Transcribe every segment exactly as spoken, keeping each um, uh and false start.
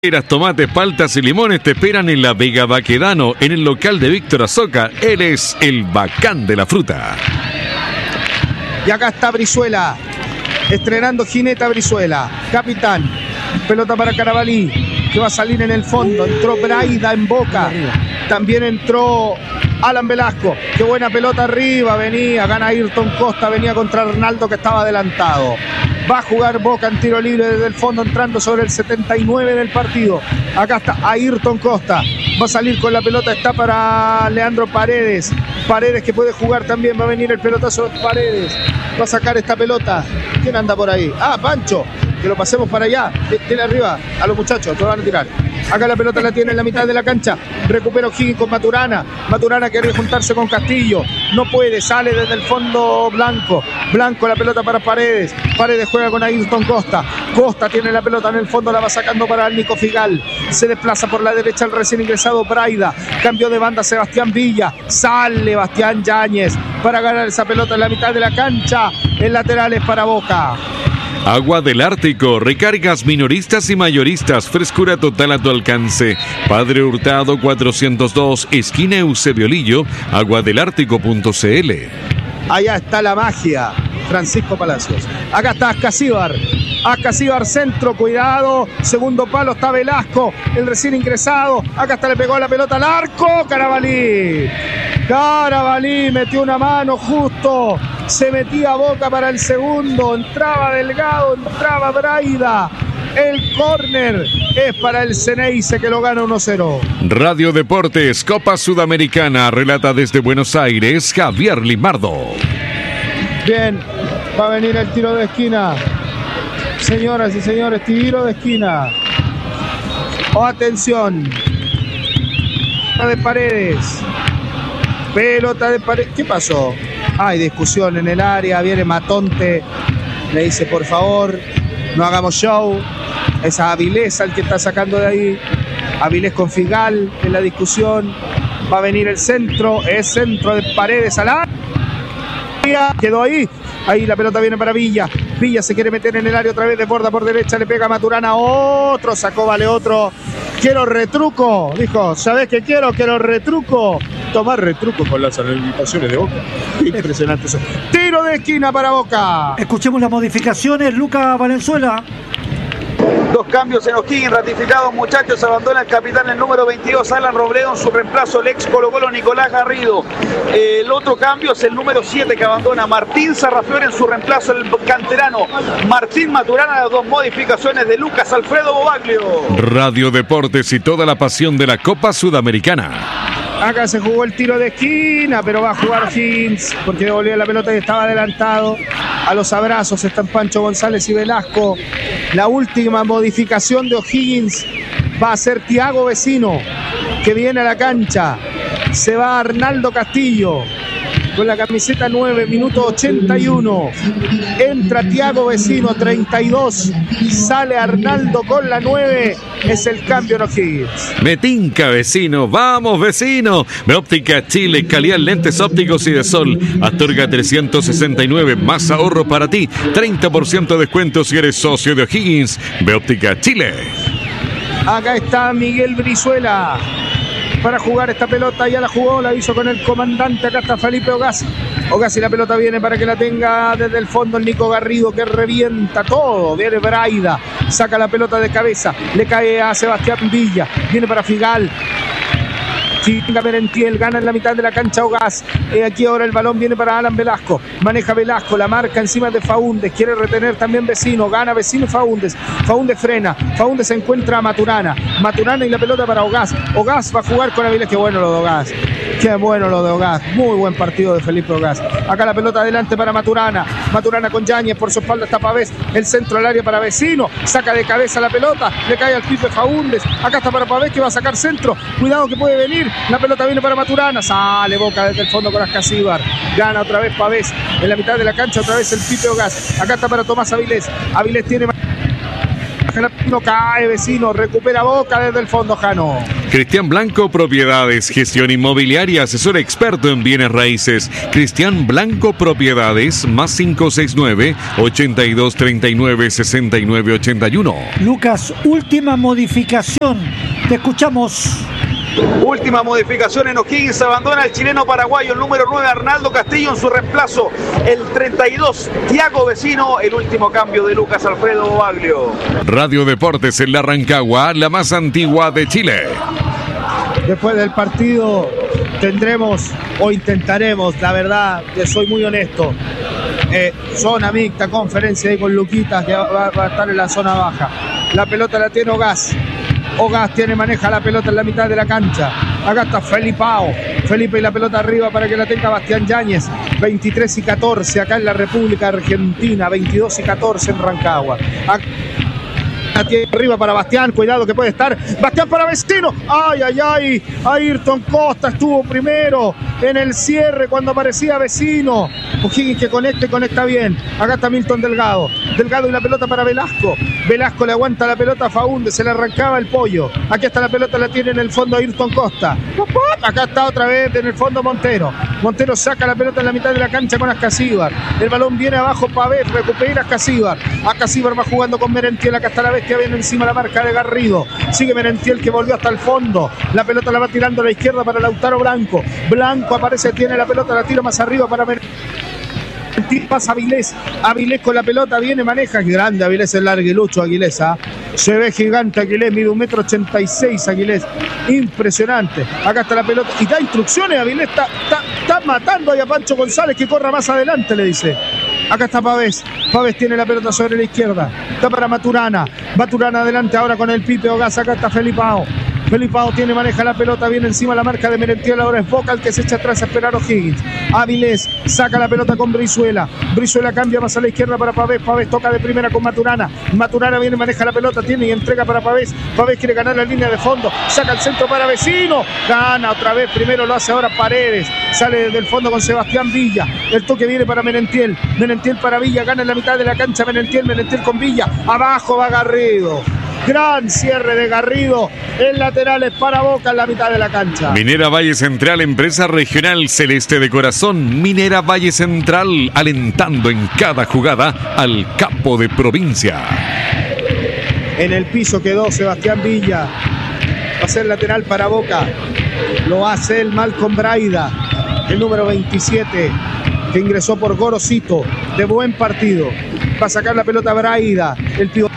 Peras, tomates, paltas y limones te esperan en la Vega Baquedano, en el local de Víctor Azoka. Él es el bacán de la fruta. Y acá está Brizuela, estrenando jineta Brizuela, capitán. Pelota para Carabalí, que va a salir en el fondo. Entró Braida en Boca. También entró Alan Velasco. Qué buena pelota arriba. Venía, gana Ayrton Costa. Venía contra Arnaldo, que estaba adelantado. Va a jugar Boca en tiro libre desde el fondo, entrando sobre el setenta y nueve del partido. Acá está Ayrton Costa. Va a salir con la pelota, está para Leandro Paredes. Paredes que puede jugar también. Va a venir el pelotazo de Paredes. Va a sacar esta pelota. ¿Quién anda por ahí? Ah, Pancho. Que lo pasemos para allá. Tiene arriba a los muchachos, te van a tirar. Acá la pelota la tiene en la mitad de la cancha. Recupera O'Higgins con Maturana. Maturana quiere juntarse con Castillo. No puede, sale desde el fondo Blanco. Blanco, la pelota para Paredes. Paredes juega con Ayrton Costa. Costa tiene la pelota en el fondo, la va sacando para el Nico Figal. Se desplaza por la derecha el recién ingresado Braida. Cambio de banda Sebastián Villa. Sale Bastián Yáñez para ganar esa pelota en la mitad de la cancha. El lateral es para Boca. Agua del Ártico, recargas minoristas y mayoristas, frescura total a tu alcance. Padre Hurtado cuatrocientos dos, esquina Eusebio Lillo, aguadelártico punto c l. Allá está la magia, Francisco Palacios. Acá está Ascasíbar. Ascasíbar centro, cuidado. Segundo palo está Velasco, el recién ingresado. Acá está, le pegó la pelota al arco. Carabalí. Carabalí metió una mano justo. Se metía Boca para el segundo. Entraba Delgado, entraba Braida. El córner es para el Ceneice, que lo gana uno cero. Radio Deportes, Copa Sudamericana, relata desde Buenos Aires Javier Limardo. Bien, va a venir el tiro de esquina. Señoras y señores, tiro de esquina. Oh, atención. Pelota de Paredes. Pelota de Paredes. ¿Qué pasó? Hay discusión en el área. Viene Matonte. Le dice, por favor, no hagamos show. Es a Avilés el que está sacando de ahí. Avilés con Figal en la discusión. Va a venir el centro. Es centro de Paredes al área. Quedó ahí. Ahí la pelota viene para Villa. Villa se quiere meter en el área otra vez, de borda por derecha, le pega a Maturana. Otro sacó, vale otro. Quiero retruco. Dijo, ¿sabés qué quiero? Quiero retruco. Tomar retruco con las habilitaciones de Boca. Impresionante eso. Tiro de esquina para Boca. Escuchemos las modificaciones. Lucas Valenzuela. Dos cambios en O'Higgins ratificados, muchachos. Abandona el capitán, el número veintidós, Alan Robledo. En su reemplazo, el ex Colo Colo, Nicolás Garrido. El otro cambio es el número siete, que abandona Martín Sarrafiore. En su reemplazo, el canterano Martín Maturana. Las dos modificaciones de Lucas Alfredo Bobaglio. Radio Deportes y toda la pasión de la Copa Sudamericana. Acá se jugó el tiro de esquina, pero va a jugar O'Higgins porque devolvió la pelota y estaba adelantado. A los abrazos están Pancho González y Velasco. La última modificación de O'Higgins va a ser Thiago Vecino, que viene a la cancha. Se va Arnaldo Castillo con la camiseta nueve, minuto ochenta y uno. Entra Thiago Vecino, treinta y dos. Sale Arnaldo con la nueve. Es el cambio en O'Higgins. Metinca, Vecino. ¡Vamos, Vecino! Óptica Chile, calidad en lentes ópticos y de sol. Astorga trescientos sesenta y nueve, más ahorro para ti. treinta por ciento de descuento si eres socio de O'Higgins. Óptica Chile. Acá está Miguel Brizuela para jugar esta pelota. Ya la jugó, la hizo con el comandante. Acá está Felipe Ogaz. Ogaz, y la pelota viene para que la tenga desde el fondo el Nico Garrido, que revienta todo. Viene Braida, saca la pelota de cabeza, le cae a Sebastián Villa, viene para Figal. Chinga Merentiel, gana en la mitad de la cancha Ogaz. Eh, aquí ahora el balón viene para Alan Velasco. Maneja Velasco, la marca encima de Faúndez. Quiere retener también Vecino. Gana Vecino y Faúndez. Faúndez frena. Faúndez se encuentra a Maturana. Maturana y la pelota para Ogaz. Ogaz va a jugar con Avilés. Qué bueno lo de Ogaz. Qué bueno lo de Ogaz. Muy buen partido de Felipe Ogaz. Acá la pelota adelante para Maturana. Maturana con Yáñez. Por su espalda está Pavés. El centro al área para Vecino. Saca de cabeza la pelota. Le cae al Pipe Faúndez. Acá está para Pavés, que va a sacar centro. Cuidado que puede venir. La pelota viene para Maturana. Sale Boca desde el fondo con Ascasíbar. Gana otra vez Pavés. En la mitad de la cancha otra vez el Pipe Ogaz. Acá está para Tomás Avilés. Avilés tiene No cae Vecino, recupera Boca desde el fondo, Jano. Cristian Blanco Propiedades, gestión inmobiliaria, asesor experto en bienes raíces. Cristian Blanco Propiedades, más cinco seis nueve, ochenta y dos treinta y nueve, sesenta y nueve ochenta y uno. Lucas, última modificación. Te escuchamos. Última modificación en O'Higgins, abandona el chileno paraguayo, el número nueve Arnaldo Castillo, en su reemplazo el treinta y dos Thiago Vecino, el último cambio de Lucas Alfredo Baglio. Radio Deportes en la Rancagua, la más antigua de Chile. Después del partido tendremos o intentaremos, la verdad, que soy muy honesto, eh, zona mixta, conferencia ahí con Luquitas, que va, va a estar en la zona baja. La pelota la tiene Ogaz. Ogaz tiene, maneja la pelota en la mitad de la cancha. Acá está Felipao. Felipe y la pelota arriba para que la tenga Bastián Yáñez. veintitrés y catorce acá en la República Argentina. veintidós y catorce en Rancagua. Acá arriba para Bastián, cuidado que puede estar Bastián para Vecino, ay, ay, ay, Ayrton Costa estuvo primero en el cierre cuando aparecía Vecino. O'Higgins que conecte, conecta bien. Acá está Milton Delgado, Delgado y la pelota para Velasco, Velasco le aguanta la pelota a Faúndez, se le arrancaba el pollo. Aquí está la pelota, la tiene en el fondo Ayrton Costa. Acá está otra vez en el fondo Montero, Montero saca la pelota en la mitad de la cancha con Ascasíbar, el balón viene abajo Pavés, recupera Ascasíbar, Ascasíbar va jugando con Merentiel, acá está la bestia, viene encima la marca de Garrido, sigue Merentiel que volvió hasta el fondo, la pelota la va tirando a la izquierda para Lautaro Blanco, Blanco aparece, tiene la pelota, la tira más arriba para Merentiel, pasa Avilés, Avilés con la pelota, viene, maneja, grande Avilés, el larguilucho Aguilés, ¿eh? Se ve gigante Aguilés, mide un metro ochenta y seis Aguilés, impresionante. Acá está la pelota y da instrucciones, Avilés está, está, está matando ahí a Pancho González que corra más adelante, le dice. Acá está Pavés, Pavés tiene la pelota sobre la izquierda, está para Maturana, Maturana adelante ahora con el Pipe Ogaz, acá está Felipao. Felipao tiene, maneja la pelota, viene encima la marca de Merentiel, ahora es Boca el que se echa atrás a esperar O'Higgins. Avilés saca la pelota con Brizuela, Brizuela cambia más a la izquierda para Pavés, Pavés toca de primera con Maturana, Maturana viene, maneja la pelota, tiene y entrega para Pavés, Pavés quiere ganar la línea de fondo, saca el centro para Vecino, gana otra vez, primero lo hace ahora Paredes, sale del fondo con Sebastián Villa, el toque viene para Merentiel, Merentiel para Villa, gana en la mitad de la cancha Merentiel, Merentiel con Villa, abajo va Garrido. Gran cierre de Garrido, el lateral es para Boca en la mitad de la cancha. Minera Valle Central, empresa regional celeste de corazón. Minera Valle Central, alentando en cada jugada al capo de provincia. En el piso quedó Sebastián Villa, va a ser lateral para Boca, lo hace el Malcolm Braida, el número veintisiete, que ingresó por Gorosito, de buen partido, va a sacar la pelota Braida, el pivote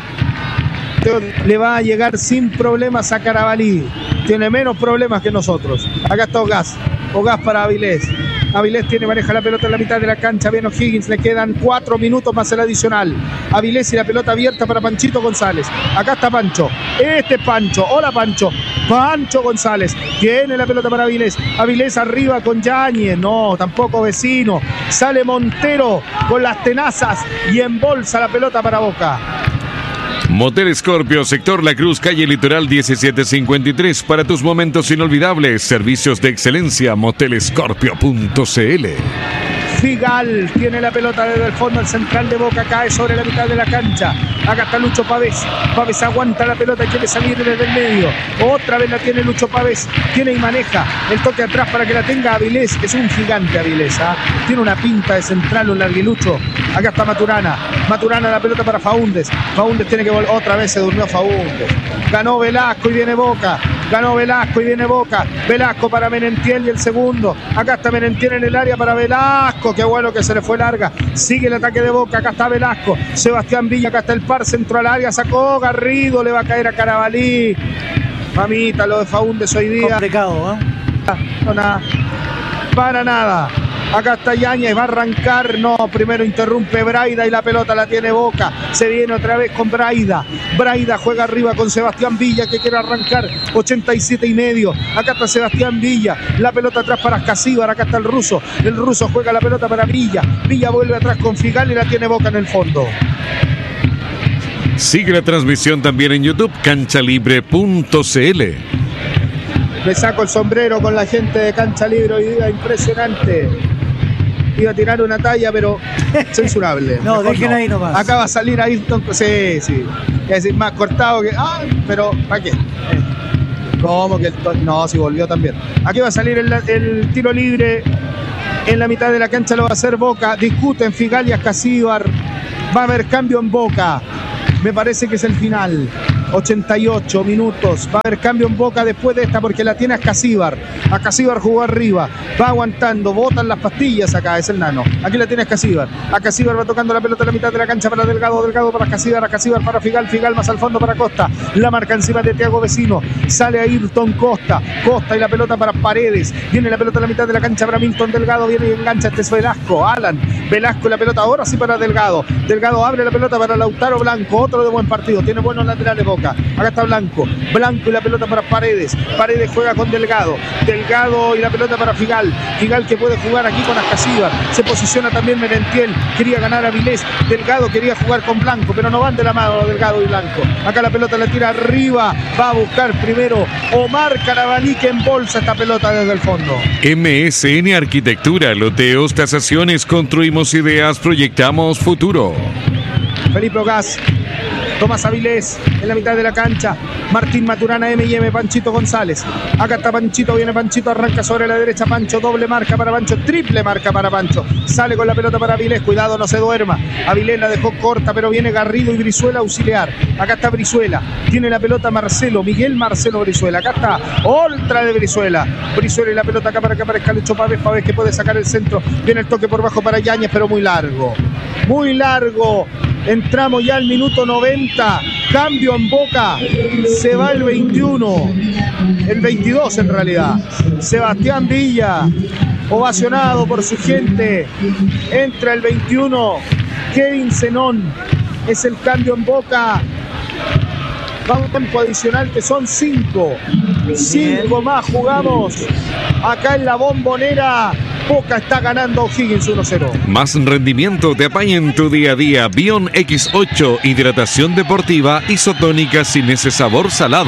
le va a llegar sin problemas a Carabalí, tiene menos problemas que nosotros. Acá está Ogaz, Ogaz para Avilés, Avilés tiene, maneja la pelota en la mitad de la cancha, bien O'Higgins, le quedan cuatro minutos más el adicional. Avilés y la pelota abierta para Panchito González, acá está Pancho, este es Pancho, hola Pancho, Pancho González, tiene la pelota para Avilés, Avilés arriba con Yáñez, no, tampoco Vecino, sale Montero con las tenazas y embolsa la pelota para Boca. Motel Scorpio, sector La Cruz, calle Litoral diecisiete cincuenta y tres. Para tus momentos inolvidables, servicios de excelencia, motel scorpio punto c l. Figal tiene la pelota desde el fondo, el central de Boca cae sobre la mitad de la cancha. Acá está Lucho Pavés, Pavés aguanta la pelota, quiere salir desde el medio, otra vez la tiene Lucho Pavés, tiene y maneja el toque atrás para que la tenga Avilés, es un gigante Avilés, ¿eh? Tiene una pinta de central, un larguilucho. Acá está Maturana, Maturana la pelota para Faúndez, Faúndez tiene que volver, otra vez se durmió Faúndez, ganó Velasco y viene Boca, ganó Velasco y viene Boca, Velasco para Merentiel y el segundo, acá está Merentiel en el área para Velasco, qué bueno que se le fue larga, sigue el ataque de Boca, acá está Velasco, Sebastián Villa, acá está el par, centro al área, sacó Garrido, le va a caer a Carabalí, mamita, lo de Faúndez hoy día, complicado, ¿eh? No, nada, para nada. Acá está Yáñez, va a arrancar, no, primero interrumpe Braida y la pelota la tiene Boca, se viene otra vez con Braida, Braida juega arriba con Sebastián Villa que quiere arrancar, ochenta y siete y medio, acá está Sebastián Villa, la pelota atrás para Ascasíbar, acá está el ruso, el ruso juega la pelota para Villa, Villa vuelve atrás con Figal y la tiene Boca en el fondo. Sigue la transmisión también en YouTube, cancha libre punto c l. Le saco el sombrero con la gente de Cancha Libre hoy día, impresionante. iba a tirar una talla, pero censurable. No, déjenla no. ahí nomás. Acá va a salir Ayrton, sí, sí. Es decir, más cortado que... Ah, pero ¿para qué? ¿Cómo que el... No, sí volvió también. Aquí va a salir el, el tiro libre. En la mitad de la cancha lo va a hacer Boca. Discuten Figal y Ascasíbar. Va a haber cambio en Boca. Me parece que es el final. ochenta y ocho minutos. Va a haber cambio en Boca después de esta porque la tiene Ascasíbar. Ascasíbar jugó arriba. Va aguantando. Botan las pastillas acá. Es el nano. Aquí la tiene Ascasíbar. Ascasíbar va tocando la pelota en la mitad de la cancha para Delgado. Delgado para Ascasíbar. Ascasíbar para Figal. Figal más al fondo para Costa. La marca encima de Thiago Vecino. Sale Ayrton Costa. Costa y la pelota para Paredes. Viene la pelota en la mitad de la cancha para Milton Delgado. Viene y engancha. Este es Velasco. Alan. Velasco y la pelota ahora sí para Delgado. Delgado abre la pelota para Lautaro Blanco. Otro de buen partido. Tiene buenos laterales Boca. Acá está Blanco. Blanco y la pelota para Paredes. Paredes juega con Delgado. Delgado y la pelota para Figal. Figal que puede jugar aquí con Ascasíbar. Se posiciona también Merentiel. Quería ganar a Vilés. Delgado quería jugar con Blanco, pero no van de la mano Delgado y Blanco. Acá la pelota la tira arriba. Va a buscar primero Omar Carabalí, que embolsa esta pelota desde el fondo. M S N Arquitectura, loteos, tasaciones, construimos ideas, proyectamos futuro. Felipe Ogaz. Tomás Avilés en la mitad de la cancha. Martín Maturana, M y M, Panchito González. Acá está Panchito, viene Panchito, arranca sobre la derecha Pancho, doble marca para Pancho, triple marca para Pancho. Sale con la pelota para Avilés, cuidado, no se duerma. Avilés la dejó corta, pero viene Garrido y Brizuela a auxiliar. Acá está Brizuela, tiene la pelota Marcelo, Miguel Marcelo Brizuela. Acá está otra de Brizuela. Brizuela y la pelota acá para que aparezca Lucho Pávez, Pávez que puede sacar el centro. Viene el toque por bajo para Yáñez, pero muy largo. Muy largo. Entramos ya al minuto noventa. Cambio en Boca. Se va el veintiuno. El veintidós en realidad. Sebastián Villa, ovacionado por su gente. Entra el veintiuno. Kevin Zenón. Es el cambio en Boca. Va un tiempo adicional que son cinco. Cinco más jugamos. Acá en la Bombonera. Boca está ganando O'Higgins uno cero. Más rendimiento te apaña en tu día a día. Bion equis ocho, hidratación deportiva isotónica sin ese sabor salado.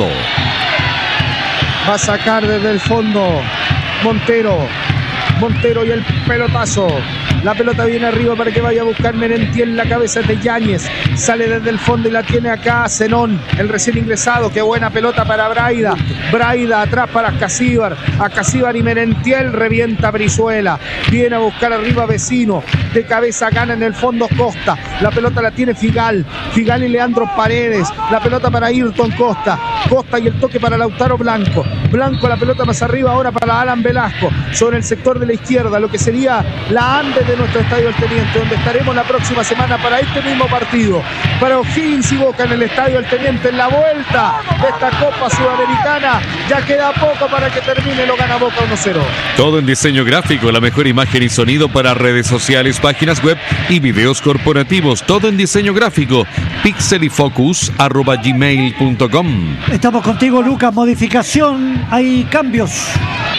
Va a sacar desde el fondo Montero. Montero y el pelotazo. La pelota viene arriba para que vaya a buscar Merentiel, la cabeza de Yáñez. Sale desde el fondo y la tiene acá Zenón, el recién ingresado. Qué buena pelota para Braida. Braida atrás para Ascasíbar. Ascasíbar y Merentiel, revienta Brizuela. Viene a buscar arriba Vecino. De cabeza gana en el fondo Costa. La pelota la tiene Figal. Figal y Leandro Paredes. La pelota para Ayrton Costa. Costa y el toque para Lautaro Blanco. Blanco, la pelota más arriba ahora para Alan Velasco. Sobre el sector de la izquierda, lo que sería la ande de nuestro Estadio El Teniente, donde estaremos la próxima semana para este mismo partido. Para O'Higgins y Boca en el Estadio El Teniente en la vuelta de esta Copa Sudamericana. Ya queda poco para que termine, lo gana Boca uno cero. Todo en diseño gráfico, la mejor imagen y sonido para redes sociales, páginas web y videos corporativos. Todo en diseño gráfico. pixelifocus arroba gmail punto com. Estamos contigo, Lucas. Modificación, hay cambios.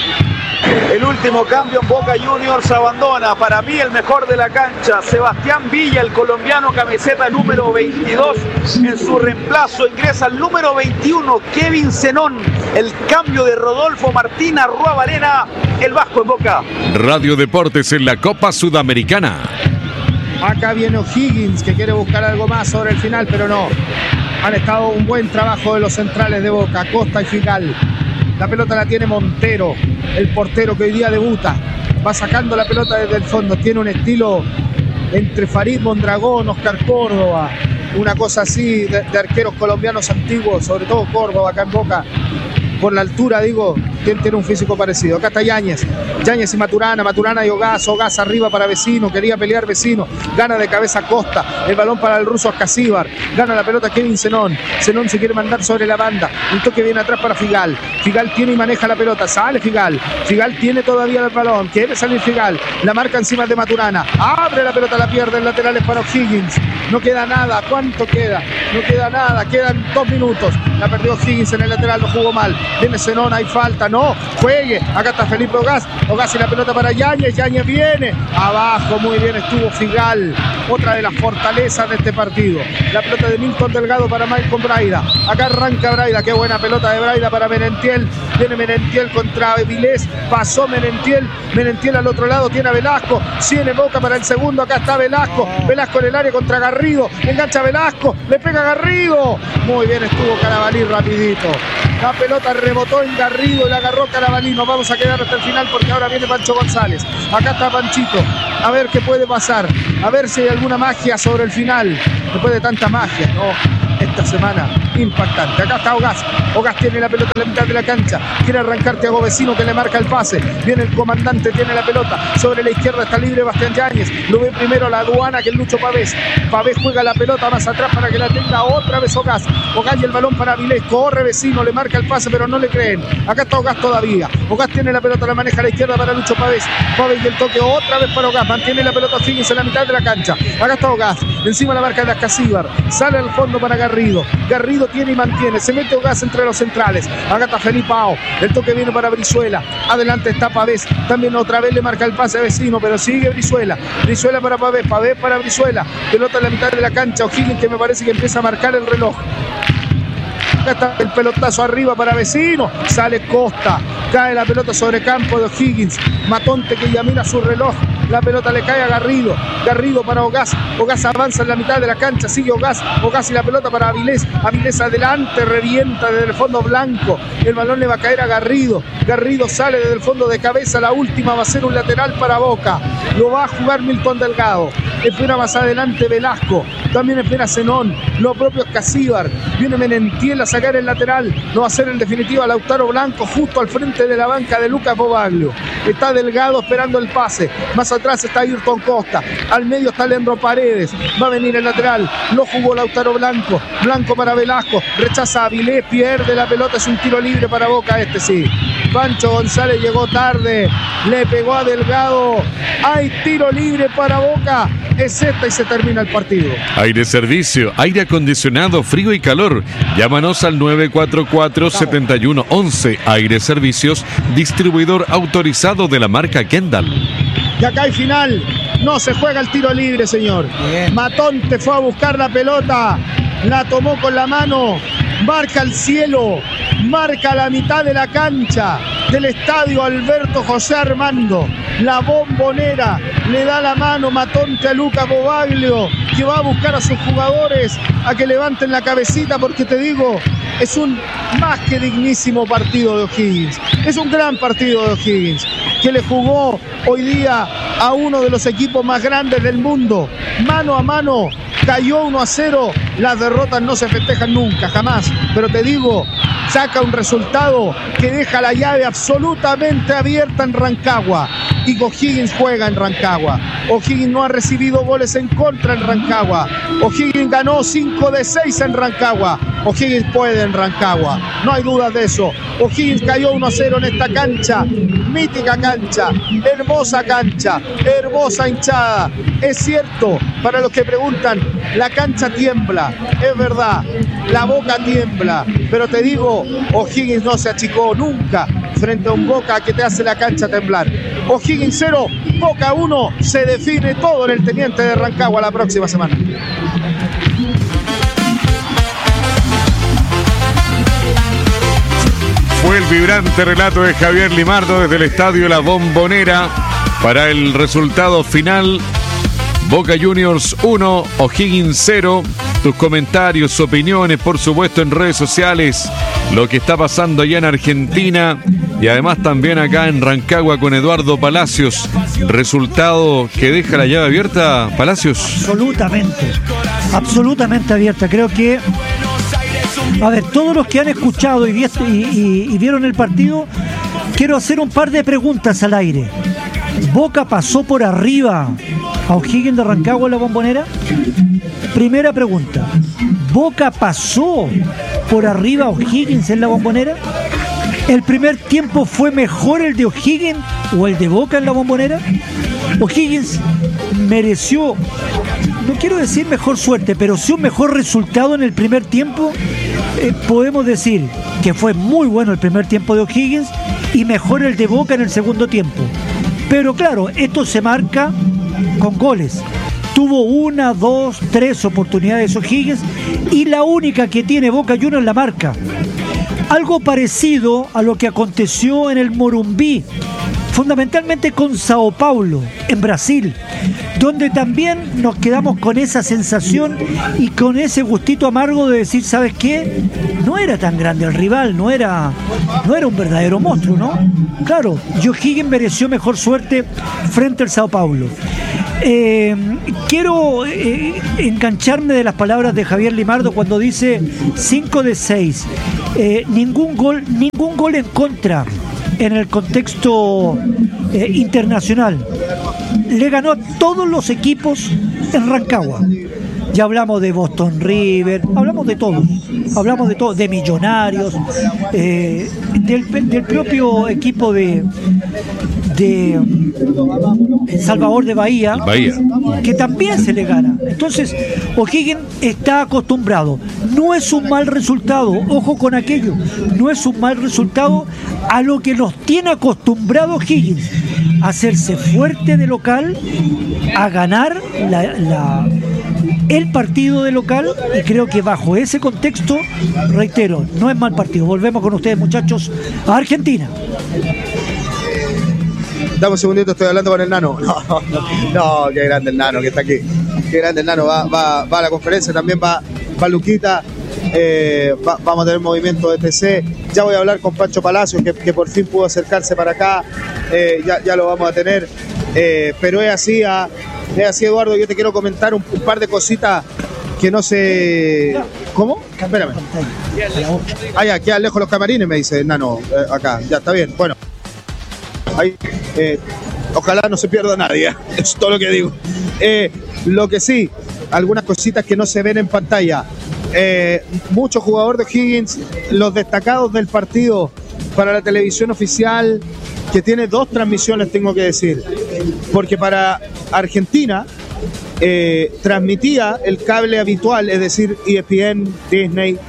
El último cambio en Boca Juniors abandona, para mí el mejor de la cancha, Sebastián Villa, el colombiano, camiseta número veintidós. En su reemplazo ingresa el número veintiuno, Kevin Zenón. El cambio de Rodolfo Martín Arrua Valena, el vasco en Boca. Radio Deportes en la Copa Sudamericana. Acá viene O'Higgins, que quiere buscar algo más sobre el final, pero no. Han estado un buen trabajo de los centrales de Boca, Costa y Figal. La pelota la tiene Montero, el portero que hoy día debuta. Va sacando la pelota desde el fondo. Tiene un estilo entre Farid Mondragón, Oscar Córdoba. Una cosa así de, de arqueros colombianos antiguos, sobre todo Córdoba acá en Boca. Por la altura, digo, tiene, tiene un físico parecido. Acá está Yáñez. Yáñez y Maturana. Maturana y Ogaz. Ogaz arriba para Vecino. Quería pelear Vecino. Gana de cabeza Costa. El balón para el ruso Ascasíbar. Gana la pelota Kevin Zenón. Zenón se quiere mandar sobre la banda. Un toque viene atrás para Figal. Figal tiene y maneja la pelota. Sale Figal. Figal tiene todavía el balón. Quiere salir Figal. La marca encima de Maturana. Abre la pelota, la pierde en laterales para O'Higgins. No queda nada. ¿Cuánto queda? No queda nada. Quedan dos minutos. La perdió O'Higgins en el lateral, lo jugó mal. Viene Zenón, hay falta, no. Juegue. Acá está Felipe Ogaz. Ogaz y la pelota para Yáñez. Yáñez viene. Abajo, muy bien estuvo Figal. Otra de las fortalezas de este partido. La pelota de Milton Delgado para Malcolm Braida. Acá arranca Braida. Qué buena pelota de Braida para Merentiel. Viene Merentiel contra Vilés. Pasó Merentiel. Merentiel al otro lado tiene a Velasco. Tiene Boca para el segundo. Acá está Velasco. Velasco en el área contra Garrido. Engancha Velasco. Le pega Garrido. Muy bien estuvo Carabalí rapidito. La pelota rebotó en Garrido y la agarró Carabalí. Nos vamos a quedar hasta el final porque ahora viene Pancho González. Acá está Panchito. A ver qué puede pasar. A ver si hay alguna magia sobre el final. Después de tanta magia, ¿no? Esta semana impactante. Acá está Ogaz. Ogaz tiene la pelota en la mitad de la cancha. Quiere arrancar Thiago Vecino que le marca el pase. Viene el comandante, tiene la pelota. Sobre la izquierda está libre Bastián Yáñez. Lo ve primero la aduana que el Lucho Pavés. Pavés juega la pelota más atrás para que la tenga otra vez Ogaz. Ogaz y el balón para Vilés. Corre Vecino, le marca el pase, pero no le creen. Acá está Ogaz todavía. Ogaz tiene la pelota, la maneja a la izquierda para Lucho Pavés. Pavés y el toque otra vez para Ogaz. Mantiene la pelota O'Higgins en la mitad de la cancha. Acá está Ogaz. Encima la marca de Ascasíbar. Sale al fondo para Garrido. Garrido tiene y mantiene. Se mete Ogaz entre los centrales. Acá está Felipao. El toque viene para Brizuela. Adelante está Pavés. También otra vez le marca el pase a Vecino, pero sigue Brizuela. Brizuela para Pavés. Pavés para Brizuela. Pelota en la mitad de la cancha. O'Higgins que me parece que empieza a marcar el reloj. Acá está el pelotazo arriba para Vecino. Sale Costa. Cae la pelota sobre campo de O'Higgins. Matonte que ya mira su reloj. La pelota le cae a Garrido. Garrido para Ogaz. Ogaz avanza en la mitad de la cancha. Sigue Ogaz. Ogaz y la pelota para Avilés. Avilés adelante. Revienta desde el fondo blanco. El balón le va a caer a Garrido. Garrido sale desde el fondo de cabeza. La última va a ser un lateral para Boca. Lo va a jugar Milton Delgado. Espera más adelante Velasco. También espera Zenón. Lo propio es Casíbar. Viene Merentiel a sacar el lateral. Lo va a hacer en definitiva Lautaro Blanco. Justo al frente de la banca de Lucas Bobaglio. Está Delgado esperando el pase. Más atrás está Ayrton Costa. Al medio está Leandro Paredes. Va a venir el lateral. Lo jugó Lautaro Blanco. Blanco para Velasco. Rechaza a Avilés. Pierde la pelota. Es un tiro libre para Boca. Este sí. Pancho González llegó tarde. Le pegó a Delgado. Hay tiro libre para Boca. Es esta y se termina el partido. Aire servicio, aire acondicionado, frío y calor. Llámanos al nueve cuatro cuatro, siete uno uno. Aire Servicios, distribuidor autorizado de la marca Kendall. Y acá hay final. No se juega el tiro libre, señor. Bien. Matonte fue a buscar la pelota. La tomó con la mano. Marca el cielo. Marca la mitad de la cancha del estadio Alberto José Armando. La Bombonera le da la mano Matonte a Lucas Bobaglio, que va a buscar a sus jugadores a que levanten la cabecita, porque te digo, es un más que dignísimo partido de O'Higgins. Es un gran partido de O'Higgins, que le jugó hoy día a uno de los equipos más grandes del mundo. Mano a mano, cayó uno a cero. Las derrotas no se festejan nunca, jamás. Pero te digo, saca un resultado que deja la llave absolutamente abierta en Rancagua. Y O'Higgins juega en Rancagua. O'Higgins no ha recibido goles en contra en Rancagua. O'Higgins ganó cinco de seis en Rancagua. O'Higgins puede en Rancagua, no hay dudas de eso. O'Higgins cayó uno a cero en esta cancha, mítica cancha, hermosa cancha, hermosa hinchada. Es cierto, para los que preguntan, la cancha tiembla, es verdad, la Boca tiembla, pero te digo, O'Higgins no se achicó nunca frente a un Boca que te hace la cancha temblar. O'Higgins cero, Boca uno, se define todo en el Teniente de Rancagua la próxima semana. Fue el vibrante relato de Javier Limardo desde el estadio La Bombonera para el resultado final. Boca Juniors uno, O'Higgins cero. Tus comentarios, opiniones, por supuesto, en redes sociales. Lo que está pasando allá en Argentina y además también acá en Rancagua con Eduardo Palacios. Resultado que deja la llave abierta, Palacios. Absolutamente, absolutamente abierta. Creo que, a ver, todos los que han escuchado y, y, y, y vieron el partido, quiero hacer un par de preguntas al aire. ¿Boca pasó por arriba a O'Higgins de Rancagua en la Bombonera? Primera pregunta. ¿Boca pasó por arriba a O'Higgins en la Bombonera? ¿El primer tiempo fue mejor el de O'Higgins o el de Boca en la Bombonera? O'Higgins mereció, no quiero decir mejor suerte, pero sí un mejor resultado en el primer tiempo eh, podemos decir que fue muy bueno el primer tiempo de O'Higgins y mejor el de Boca en el segundo tiempo. Pero claro, esto se marca con goles. Tuvo una, dos, tres oportunidades O'Higgins y la única que tiene Boca Juniors la marca. Algo parecido a lo que aconteció en el Morumbi, fundamentalmente con Sao Paulo, en Brasil, donde también nos quedamos con esa sensación y con ese gustito amargo de decir, ¿sabes qué? No era tan grande el rival, no era, no era un verdadero monstruo, ¿no? Claro, y O'Higgins mereció mejor suerte frente al Sao Paulo. Eh, quiero eh, engancharme de las palabras de Javier Limardo cuando dice cinco de seis, eh, ningún gol, ningún gol en contra en el contexto eh, internacional. Le ganó a todos los equipos en Rancagua. Ya hablamos de Boston River, hablamos de todos, hablamos de todos, de Millonarios, eh, del, del propio equipo de, de El Salvador de Bahía, Bahía, que también se le gana. Entonces, O'Higgins está acostumbrado. No es un mal resultado, ojo con aquello, no es un mal resultado a lo que nos tiene acostumbrado O'Higgins, a hacerse fuerte de local, a ganar la, la, el partido de local, y creo que bajo ese contexto, reitero, no es mal partido. Volvemos con ustedes, muchachos, a Argentina. Dame un segundito, estoy hablando con el Nano. No, no, no, qué grande el Nano que está aquí. Qué grande el Nano, va, va, va a la conferencia, también va, va Luquita. Eh, va, vamos a tener movimiento de T C. Ya voy a hablar con Pancho Palacios, que, que por fin pudo acercarse para acá. Eh, ya, ya lo vamos a tener. Eh, pero es así, a, es así, Eduardo. Yo te quiero comentar un, un par de cositas que no sé. ¿Cómo? Espérame. Ah, ya, quedan lejos los camarines, me dice el Nano. Eh, acá, ya está bien. Bueno. Ahí, eh, ojalá no se pierda nadie, es todo lo que digo. Eh, lo que sí, algunas cositas que no se ven en pantalla. Eh, muchos jugadores de O'Higgins, los destacados del partido para la televisión oficial, que tiene dos transmisiones, tengo que decir, porque para Argentina eh, transmitía el cable habitual, es decir, E S P N, Disney,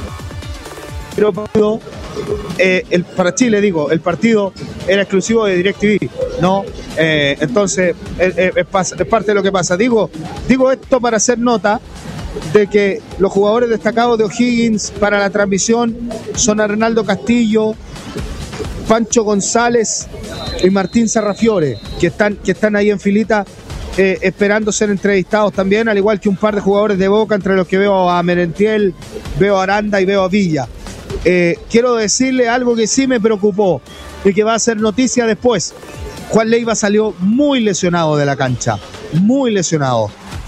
pero Eh, el, para Chile, digo, el partido era exclusivo de DirecTV, ¿no? Eh, entonces, es, es, es parte de lo que pasa. Digo, digo esto para hacer nota de que los jugadores destacados de O'Higgins para la transmisión son Arnaldo Castillo, Pancho González y Martín Sarrafiore, que están, que están ahí en filita eh, esperando ser entrevistados también, al igual que un par de jugadores de Boca, entre los que veo a Merentiel, veo a Aranda y veo a Villa. Eh, quiero decirle algo que sí me preocupó y que va a ser noticia después. Juan Leiva salió muy lesionado de la cancha, muy lesionado.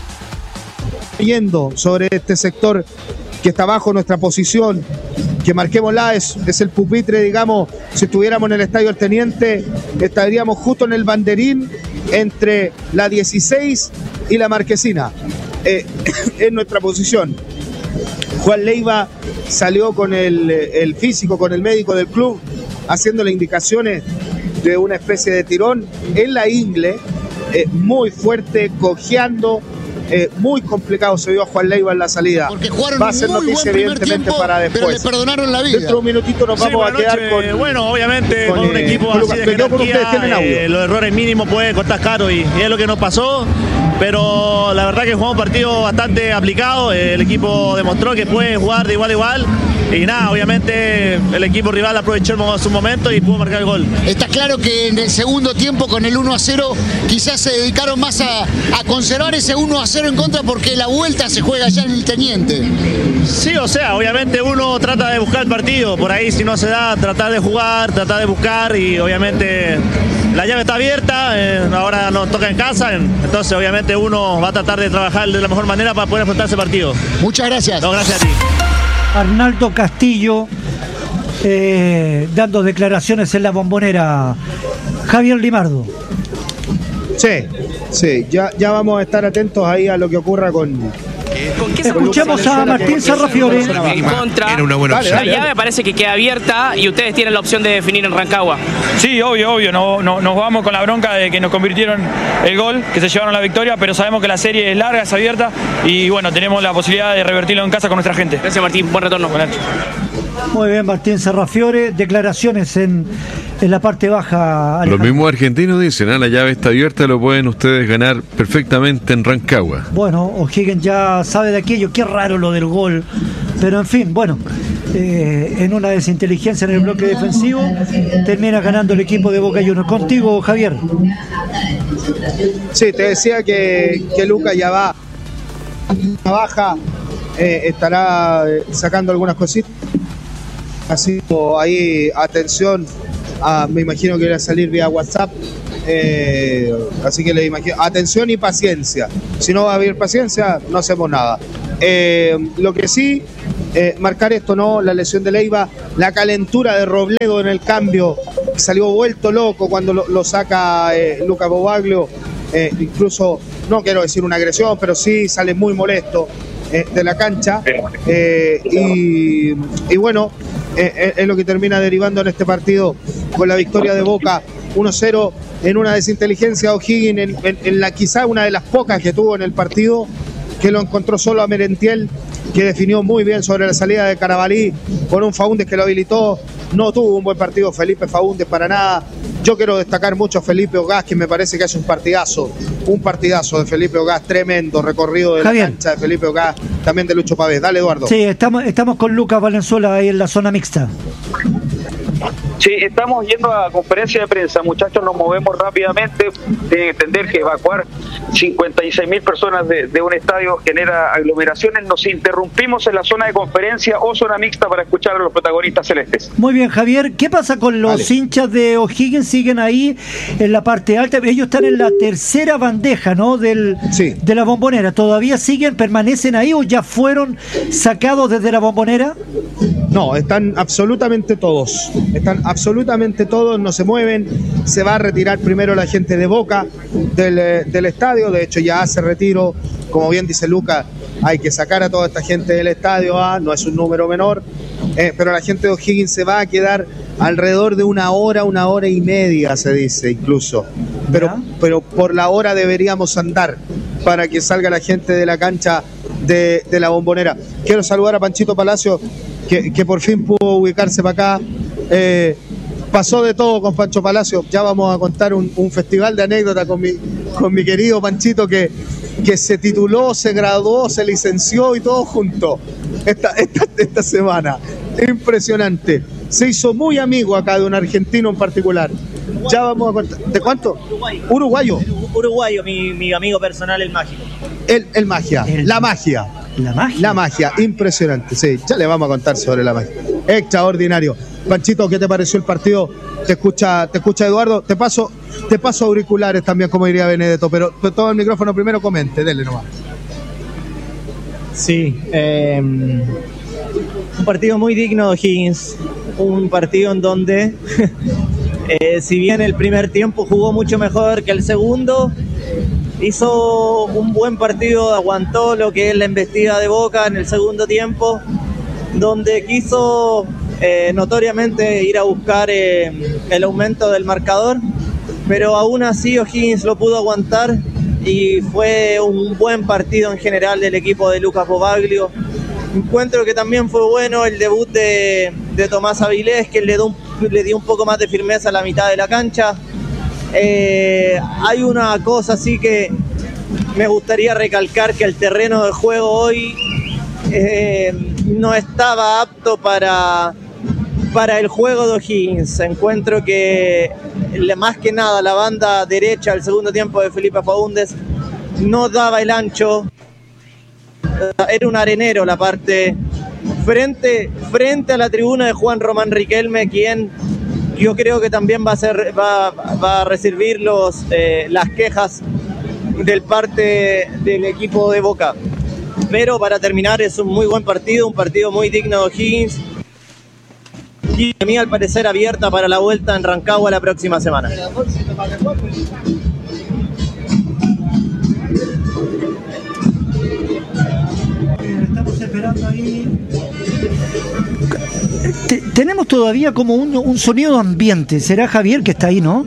Yendo sobre este sector que está bajo nuestra posición, que marquémosla, es, es el pupitre, digamos, si estuviéramos en el Estadio El Teniente, estaríamos justo en el banderín entre la dieciséis y la Marquesina. Eh, es nuestra posición. Juan Leiva salió con el, el físico, con el médico del club, haciéndole indicaciones de una especie de tirón en la ingle, eh, muy fuerte, cojeando, eh, muy complicado se vio a Juan Leiva en la salida. Porque jugaron va a ser un muy noticia, buen primer evidentemente, tiempo, para después. pero le perdonaron la vida. Dentro de un minutito nos vamos sí, a quedar noche, con... Bueno, obviamente, con, con un eh, equipo con así Lucas, de me quedo con ustedes, jerarquía, tienen audio. eh, los errores mínimos pueden costar caro y, y es lo que nos pasó. Pero la verdad que jugamos un partido bastante aplicado. El equipo demostró que puede jugar de igual a igual. Y nada, obviamente el equipo rival aprovechó su momento y pudo marcar el gol. Está claro que en el segundo tiempo con el uno a cero quizás se dedicaron más a, a conservar ese uno a cero en contra porque la vuelta se juega ya en el Teniente. Sí, o sea, obviamente uno trata de buscar el partido. Por ahí si no se da, tratar de jugar, tratar de buscar y obviamente la llave está abierta. Eh, ahora nos toca en casa. Entonces obviamente uno va a tratar de trabajar de la mejor manera para poder afrontar ese partido. Muchas gracias. No, gracias a ti. Arnaldo Castillo eh, dando declaraciones en la Bombonera. Javier Limardo. Sí, sí, ya, ya vamos a estar atentos ahí a lo que ocurra con, ¿Con qué se Escuchemos a Martín Sarrafiore. En contra, Era una buena opción. la llave parece que queda abierta y ustedes tienen la opción de definir en Rancagua. Sí, obvio, obvio. No, no, nos vamos con la bronca de que nos convirtieron el gol, que se llevaron la victoria, pero sabemos que la serie es larga, es abierta y bueno, tenemos la posibilidad de revertirlo en casa con nuestra gente. Gracias, Martín. Buen retorno. Buenas noches. Muy bien, Martín Sarrafiore. Declaraciones en, en la parte baja. Alejandro. Los mismos argentinos dicen, ah, la llave está abierta, lo pueden ustedes ganar perfectamente en Rancagua. Bueno, O'Higgins ya sabe de aquello, qué raro lo del gol. Pero en fin, bueno, eh, en una desinteligencia en el bloque defensivo, termina ganando el equipo de Boca Juniors. Contigo, Javier. Sí, te decía que, que Lucas ya va a baja, eh, estará sacando algunas cositas. Así ahí, atención, a, me imagino que irá a salir vía WhatsApp, eh, así que le imagino, atención y paciencia. Si no va a haber paciencia, no hacemos nada. Eh, lo que sí, eh, marcar esto, ¿no? La lesión de Leiva, la calentura de Robledo en el cambio, salió vuelto loco cuando lo, lo saca eh, Luca Bobaglio, eh, incluso, no quiero decir una agresión, pero sí sale muy molesto eh, de la cancha, eh, y, y bueno, eh, es lo que termina derivando en este partido con la victoria de Boca uno cero en una desinteligencia. O'Higgins en, en, en la quizá una de las pocas que tuvo en el partido, que lo encontró solo a Merentiel, que definió muy bien sobre la salida de Carabalí, con un Faúndez que lo habilitó. No tuvo un buen partido Felipe Faúndez para nada. Yo quiero destacar mucho a Felipe Ogás, que me parece que es un partidazo, un partidazo de Felipe Ogás, tremendo recorrido de Javier. La cancha de Felipe Ogás, también de Lucho Pavés. Dale, Eduardo. Sí, estamos, estamos con Lucas Valenzuela ahí en la zona mixta. Sí, estamos yendo a conferencia de prensa, muchachos, nos movemos rápidamente. Tienen que entender que evacuar cincuenta y seis mil personas de, de un estadio genera aglomeraciones. Nos interrumpimos en la zona de conferencia o zona mixta para escuchar a los protagonistas celestes. Muy bien, Javier, ¿qué pasa con los vale. hinchas de O'Higgins? Siguen ahí en la parte alta, ellos están en la tercera bandeja, ¿no? Del, sí. De la Bombonera. ¿Todavía siguen, permanecen ahí o ya fueron sacados desde la Bombonera? No, están absolutamente todos, están absolutamente todos, no se mueven. Se va a retirar primero la gente de Boca del, del estadio, de hecho ya hace retiro, como bien dice Lucas, hay que sacar a toda esta gente del estadio, ¿ah? No es un número menor, eh, pero la gente de O'Higgins se va a quedar alrededor de una hora, una hora y media se dice incluso, pero, pero por la hora deberíamos andar para que salga la gente de la cancha de, de la Bombonera. Quiero saludar a Panchito Palacio, que, que por fin pudo ubicarse para acá. Eh, pasó de todo con Pancho Palacio. Ya vamos a contar un, un festival de anécdotas con mi, con mi querido Panchito, que, que se tituló, se graduó, se licenció y todo junto esta, esta, esta semana. Impresionante. Se hizo muy amigo acá de un argentino en particular. Ya vamos a contar. ¿De cuánto? Uruguayo. Uruguayo. Uruguayo, mi, mi amigo personal, el mágico. El, el magia, el... la magia. La magia. La magia, impresionante, sí. Ya le vamos a contar sobre la magia. Extraordinario. Panchito, ¿qué te pareció el partido? Te escucha, te escucha Eduardo. Te paso, te paso auriculares también, como diría Benedetto, pero, pero todo el micrófono primero, comente, dele nomás. Sí, eh, un partido muy digno de O'Higgins, un partido en donde, eh, si bien el primer tiempo jugó mucho mejor que el segundo, hizo un buen partido, aguantó lo que es la embestida de Boca en el segundo tiempo, donde quiso eh, notoriamente ir a buscar eh, el aumento del marcador, pero aún así O'Higgins lo pudo aguantar y fue un buen partido en general del equipo de Lucas Bobaglio. Encuentro que también fue bueno el debut de, de Tomás Avilés, que le dio, un, le dio un poco más de firmeza a la mitad de la cancha. Eh, hay una cosa así que me gustaría recalcar, que el terreno de juego hoy eh, no estaba apto para, para el juego de O'Higgins. Encuentro que más que nada la banda derecha al segundo tiempo de Felipe Faúndez no daba el ancho, era un arenero la parte frente, frente a la tribuna de Juan Román Riquelme, quien yo creo que también va a ser, va, va a recibir los, eh, las quejas del parte del equipo de Boca. Pero para terminar, es un muy buen partido, un partido muy digno de O'Higgins, y a mí al parecer abierta para la vuelta en Rancagua la próxima semana. escuchando ahí. Te, tenemos todavía como un, un sonido de ambiente. ¿Será Javier que está ahí, no?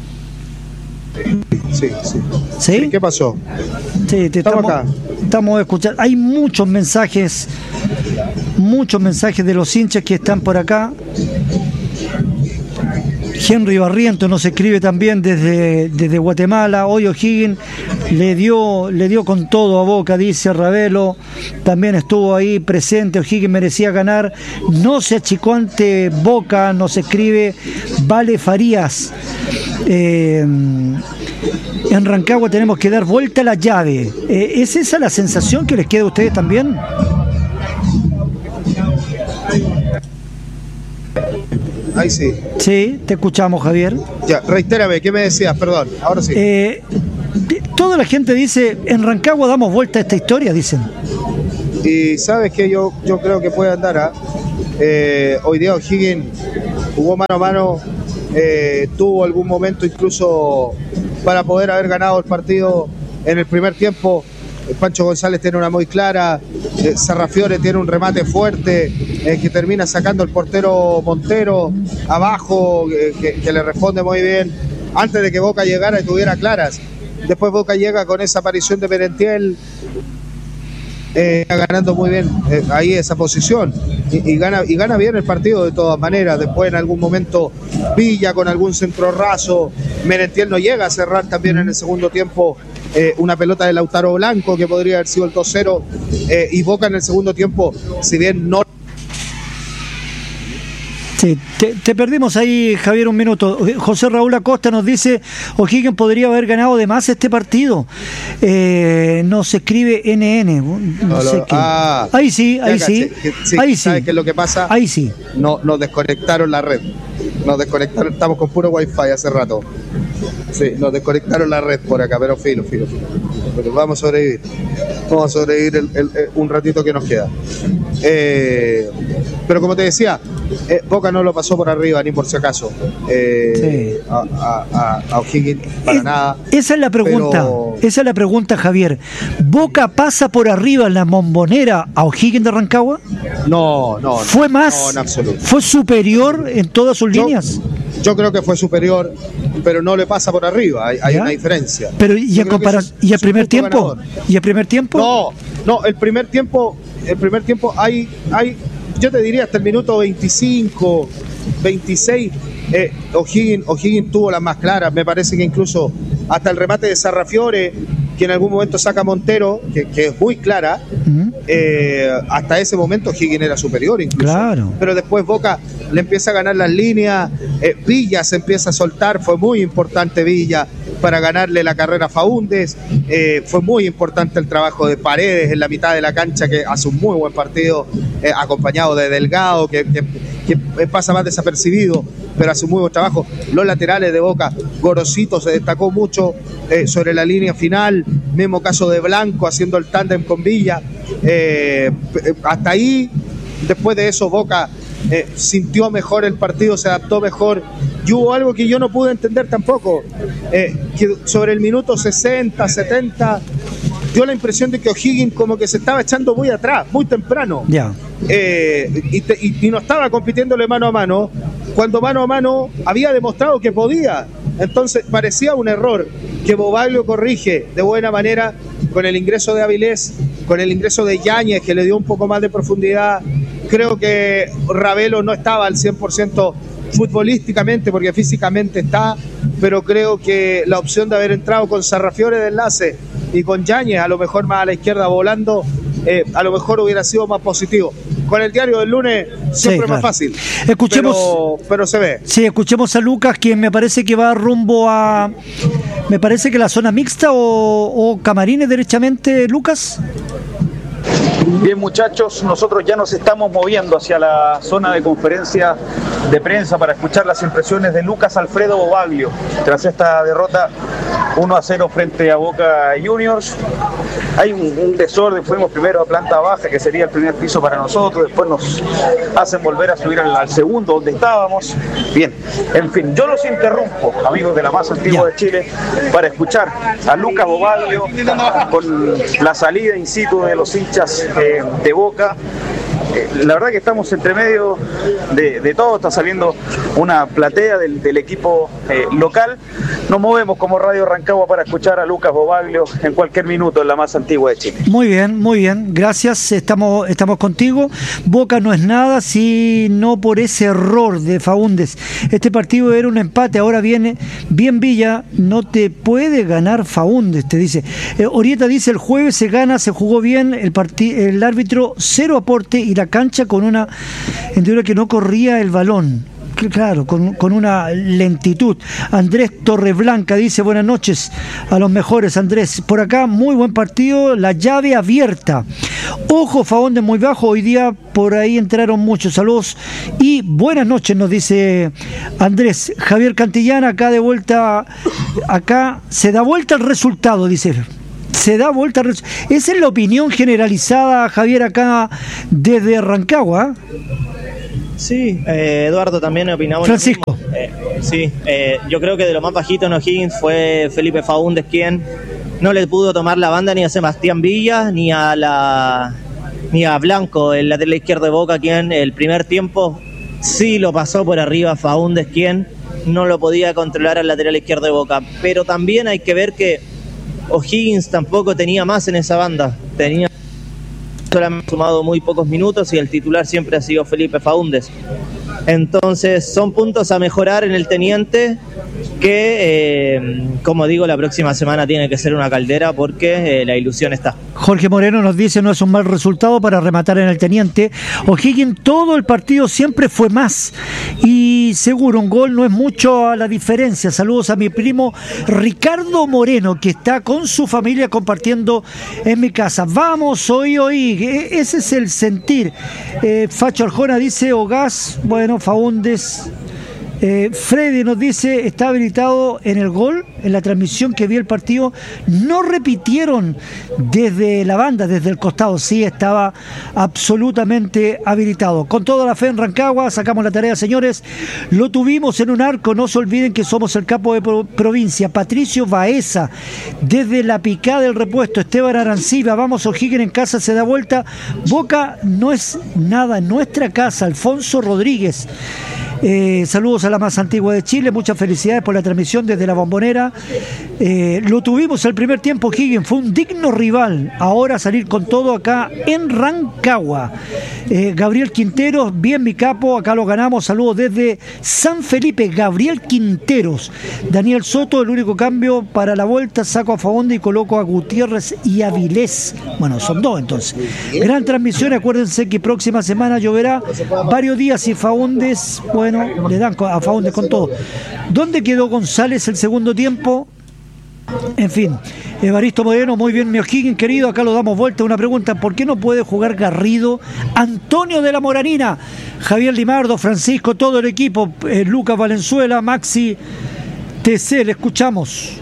Sí, sí. ¿Sí? ¿Qué pasó? Sí, te estamos, estamos, acá. Estamos escuchando. Hay muchos mensajes, muchos mensajes de los hinchas que están por acá. Henry Barriento nos escribe también desde, desde Guatemala. Hoy O'Higgins le dio, le dio con todo a Boca, dice Ravelo. También estuvo ahí presente. O'Higgins merecía ganar. No se achicó ante Boca, nos escribe Vale Farías. Eh, en Rancagua tenemos que dar vuelta a la llave. Eh, ¿Es esa la sensación que les queda a ustedes también? Ahí sí. Sí, te escuchamos, Javier. Ya, reitérame, ¿qué me decías? Perdón, ahora sí. Eh, toda la gente dice, en Rancagua damos vuelta a esta historia, dicen. Y sabes que yo, yo creo que puede andar a... Eh, hoy día O'Higgins jugó mano a mano, eh, tuvo algún momento incluso para poder haber ganado el partido en el primer tiempo. Pancho González tiene una muy clara, eh, Sarrafiore tiene un remate fuerte eh, que termina sacando el portero Montero abajo, eh, que, que le responde muy bien antes de que Boca llegara y tuviera claras. Después Boca llega con esa aparición de Merentiel, eh, ganando muy bien eh, ahí esa posición y, y, gana, y gana bien el partido de todas maneras. Después en algún momento Villa con algún centro raso, Merentiel no llega a cerrar también en el segundo tiempo. Eh, una pelota de Lautaro Blanco que podría haber sido el dos cero, eh, y Boca en el segundo tiempo, si bien no... Sí, te, te perdimos ahí, Javier, un minuto. José Raúl Acosta nos dice, O'Higgins podría haber ganado de más este partido. Eh, nos escribe N N. No no, sé no, qué. Ah, ahí sí, ahí sí. sí. Ahí ¿Sabes sí. qué es lo que pasa? Ahí sí. No, nos desconectaron la red. Nos desconectaron, estamos con puro wifi hace rato. Sí, nos desconectaron la red por acá, pero filo, filo, filo. Pero vamos a sobrevivir. Vamos a sobrevivir el, el, el, un ratito que nos queda. Eh, pero como te decía, eh, Boca no lo pasó por arriba, ni por si acaso. Eh, sí. a, a, a O'Higgins, para es, nada. Esa es la pregunta. Pero... Esa es la pregunta, Javier. ¿Boca pasa por arriba en la Bombonera a O'Higgins de Rancagua? No, no. ¿Fue más? No, en absoluto. ¿Fue superior en todas sus yo, líneas? Yo creo que fue superior, pero no le pasa por arriba, hay, hay una diferencia. Pero ¿y, en compara- es, ¿y el primer tiempo? Ganador. ¿Y el primer tiempo? No, no, el primer tiempo, el primer tiempo hay, hay, yo te diría hasta el minuto veinticinco, veintiséis, eh, O'Higgins, O'Higgins tuvo las más claras, me parece que incluso hasta el remate de Sarrafiore, que en algún momento saca Montero, que, que es muy clara, uh-huh. eh, hasta ese momento O'Higgins era superior incluso. Claro. Pero después Boca le empieza a ganar las líneas, eh, Villa se empieza a soltar, fue muy importante Villa para ganarle la carrera a Faúndez, eh, fue muy importante el trabajo de Paredes en la mitad de la cancha, que hace un muy buen partido, eh, acompañado de Delgado, que, que, que pasa más desapercibido, pero hace un muy buen trabajo. Los laterales de Boca, Gorosito se destacó mucho eh, sobre la línea final, mismo caso de Blanco haciendo el tándem con Villa, eh, hasta ahí. Después de eso Boca eh, sintió mejor el partido, se adaptó mejor, y hubo algo que yo no pude entender tampoco, eh, que sobre el minuto sesenta, setenta dio la impresión de que O'Higgins como que se estaba echando muy atrás, muy temprano. Yeah. Eh, y, te, y, y no estaba compitiéndole mano a mano, cuando mano a mano había demostrado que podía. Entonces parecía un error que Bobaglio corrige de buena manera con el ingreso de Avilés, con el ingreso de Yáñez, que le dio un poco más de profundidad. Creo que Ravelo no estaba al cien por ciento futbolísticamente, porque físicamente está, pero creo que la opción de haber entrado con Sarrafiore de enlace y con Yáñez, a lo mejor más a la izquierda volando, eh, a lo mejor hubiera sido más positivo. Con el diario del lunes siempre sí, claro. más fácil. Escuchemos, pero, pero se ve. Sí, escuchemos a Lucas, quien me parece que va rumbo a, me parece que la zona mixta o, o camarines derechamente, Lucas. Bien, muchachos, nosotros ya nos estamos moviendo hacia la zona de conferencia de prensa para escuchar las impresiones de Lucas Alfredo Bobaglio tras esta derrota uno a cero frente a Boca Juniors. hay un, un desorden. Fuimos primero a planta baja, que sería el primer piso para nosotros, después nos hacen volver a subir al, al segundo donde estábamos. Bien, en fin, yo los interrumpo, amigos de la más antigua de Chile, para escuchar a Lucas Bobaglio con la salida in situ de los hinchas eh, de Boca. La verdad que estamos entre medio de, de todo, está saliendo una platea del, del equipo eh, local. Nos movemos como Radio Rancagua para escuchar a Lucas Bobaglio en cualquier minuto en la más antigua de Chile. Muy bien, muy bien, gracias, estamos, estamos contigo. Boca no es nada si no por ese error de Faúndez. Este partido era un empate, ahora viene bien Villa, no te puede ganar Faúndez, te dice. Eh, Orieta dice, el jueves se gana, se jugó bien, el, partid- el árbitro cero aporte y la cancha con una hendidura que no corría el balón. Claro, con, con una lentitud. Andrés Torreblanca dice, buenas noches a los mejores, Andrés. Por acá, muy buen partido, la llave abierta. Ojo, Faúndez muy bajo, hoy día por ahí entraron muchos. Saludos y buenas noches, nos dice Andrés. Javier Cantillana, acá de vuelta, acá se da vuelta el resultado, dice. Se da vuelta. Esa es la opinión generalizada, Javier, acá desde Rancagua. Sí, eh, Eduardo, también opinamos. Francisco. Eh, sí, eh, yo creo que de lo más bajito en O'Higgins fue Felipe Faúndez, quien no le pudo tomar la banda ni a Sebastián Villa ni a la ni a Blanco, el lateral izquierdo de Boca, quien el primer tiempo sí lo pasó por arriba Faúndez, quien no lo podía controlar al lateral izquierdo de Boca. Pero también hay que ver que O'Higgins tampoco tenía más en esa banda, tenía solamente sumado muy pocos minutos y el titular siempre ha sido Felipe Faúndez. Entonces son puntos a mejorar en el Teniente que, eh, como digo, la próxima semana tiene que ser una caldera porque eh, la ilusión está. Jorge Moreno nos dice, no es un mal resultado para rematar en el Teniente. O'Higgins todo el partido siempre fue más y seguro un gol no es mucho a la diferencia. Saludos a mi primo Ricardo Moreno, que está con su familia compartiendo en mi casa. Vamos, hoy, hoy, ese es el sentir. eh, Facho Arjona dice, Ogás, bueno, Faúndez. Eh, Freddy nos dice, está habilitado en el gol, en la transmisión que vi el partido, no repitieron desde la banda, desde el costado, sí estaba absolutamente habilitado. Con toda la fe en Rancagua, sacamos la tarea, señores, lo tuvimos en un arco, no se olviden que somos el capo de pro- provincia, Patricio Baeza, desde la picada del repuesto, Esteban Arancibia, vamos, O'Higgins en casa, se da vuelta, Boca no es nada, en nuestra casa, Alfonso Rodríguez. Eh, saludos a la más antigua de Chile, muchas felicidades por la transmisión desde la Bombonera. Eh, lo tuvimos el primer tiempo, Higgins fue un digno rival, ahora salir con todo acá en Rancagua. eh, Gabriel Quinteros, bien mi capo, acá lo ganamos, saludos desde San Felipe, Gabriel Quinteros. Daniel Soto, el único cambio para la vuelta, saco a Faúndez y coloco a Gutiérrez y a Vilés, bueno, son dos entonces. Gran transmisión, acuérdense que próxima semana lloverá varios días y Faúndez, bueno, le dan a Faúndez con todo. ¿Dónde quedó González el segundo tiempo? En fin, Evaristo Moreno, muy bien mi O'Higgins querido, acá lo damos vuelta. Una pregunta, ¿por qué no puede jugar Garrido? Antonio de la Moranina, Javier Limardo, Francisco, todo el equipo, eh, Lucas Valenzuela, Maxi T C, le escuchamos.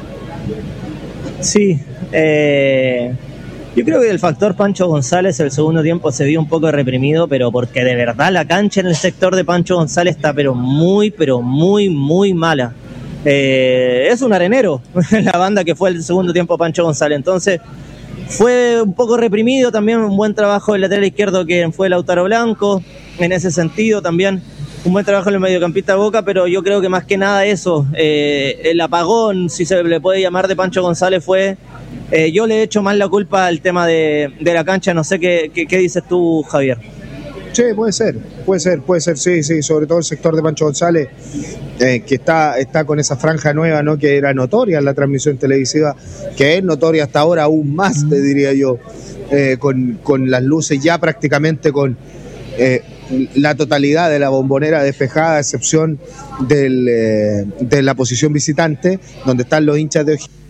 Sí, eh... yo creo que el factor Pancho González el segundo tiempo se vio un poco reprimido, pero porque de verdad la cancha en el sector de Pancho González está pero muy, pero muy, muy mala. Eh, es un arenero la banda que fue el segundo tiempo Pancho González, entonces fue un poco reprimido. También un buen trabajo del lateral izquierdo que fue Lautaro Blanco, en ese sentido también un buen trabajo en el mediocampista Boca, pero yo creo que más que nada eso, eh, el apagón, si se le puede llamar, de Pancho González fue... Eh, yo le he hecho más la culpa al tema de, de la cancha, no sé qué, qué, qué dices tú, Javier. Sí, puede ser, puede ser, puede ser, sí, sí, sobre todo el sector de Pancho González, eh, que está, está con esa franja nueva, ¿no? Que era notoria en la transmisión televisiva, que es notoria hasta ahora aún más, te diría yo, eh, con, con las luces ya prácticamente con eh, la totalidad de la Bombonera despejada, a excepción del, eh, de la posición visitante, donde están los hinchas de O'Higgins.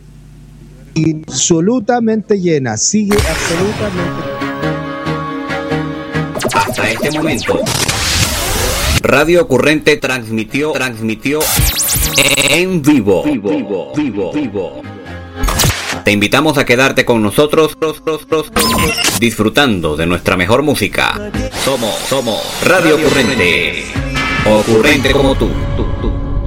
Absolutamente llena, sigue absolutamente. Hasta este momento, Radio Ocurrente transmitió, transmitió en vivo, vivo, vivo, vivo. Te invitamos a quedarte con nosotros disfrutando de nuestra mejor música. Somos, somos Radio Ocurrente. Ocurrente como tú. tú.